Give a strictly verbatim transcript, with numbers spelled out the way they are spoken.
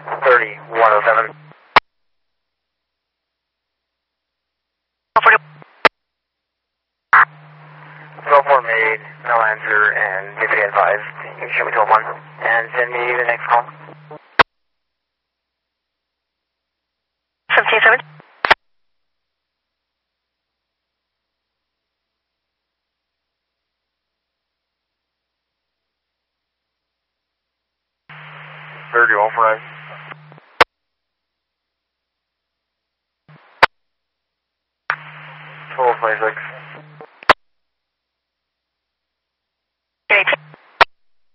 thirty, one oh seven. twelve four made, no answer, and J P advised. You can show me twelve one, and send me the next call. seventeen seven. thirty, one four nine. twelve twenty-six.